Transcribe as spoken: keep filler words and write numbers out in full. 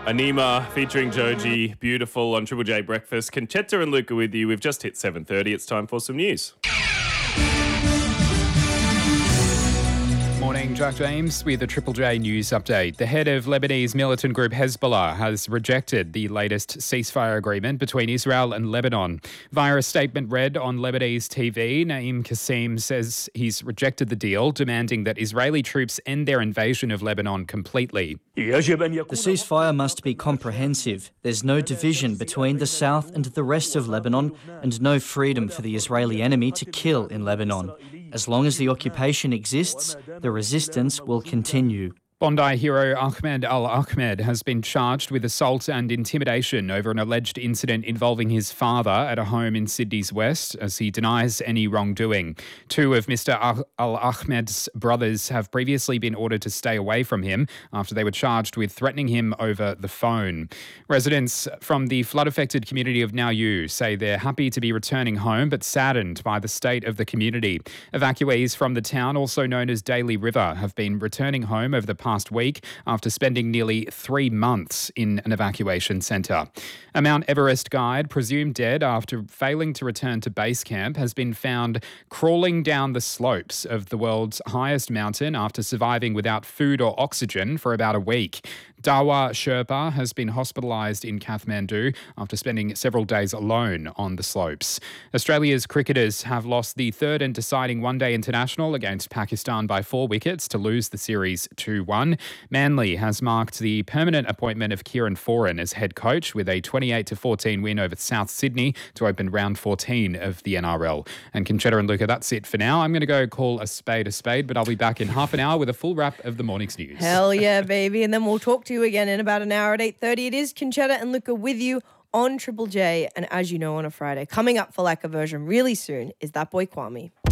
Anima featuring Joji, beautiful on Triple J Breakfast. Conchetta and Luca with you. We've just hit seven thirty. It's time for some news. Morning, Jack James with a Triple J News update. The head of Lebanese militant group Hezbollah has rejected the latest ceasefire agreement between Israel and Lebanon. Via a statement read on Lebanese T V, Naim Qassim says he's rejected the deal, demanding that Israeli troops end their invasion of Lebanon completely. The ceasefire must be comprehensive. There's no division between the south and the rest of Lebanon, and no freedom for the Israeli enemy to kill in Lebanon. As long as the occupation exists, the resistance will continue. Bondi hero Ahmed Al-Ahmed has been charged with assault and intimidation over an alleged incident involving his father at a home in Sydney's West, as he denies any wrongdoing. Two of Mister Al-Ahmed's brothers have previously been ordered to stay away from him after they were charged with threatening him over the phone. Residents from the flood-affected community of Nauru say they're happy to be returning home but saddened by the state of the community. Evacuees from the town, also known as Daly River, have been returning home over the past week after spending nearly three months in an evacuation centre. A Mount Everest guide, presumed dead after failing to return to base camp, has been found crawling down the slopes of the world's highest mountain after surviving without food or oxygen for about a week. Dawa Sherpa has been hospitalised in Kathmandu after spending several days alone on the slopes. Australia's cricketers have lost the third and deciding one-day international against Pakistan by four wickets to lose the series two one. Manly has marked the permanent appointment of Kieran Foran as head coach with a twenty-eight to fourteen win over South Sydney to open round fourteen of the N R L. And Conchetta and Luca, that's it for now. I'm going to go call a spade a spade, but I'll be back in half an hour with a full wrap of the morning's news. Hell yeah, baby. And then we'll talk to you again in about an hour at eight thirty. It is Conchetta and Luca with you on Triple J. And as you know, on a Friday, coming up for like a version really soon is That Boy Kwame.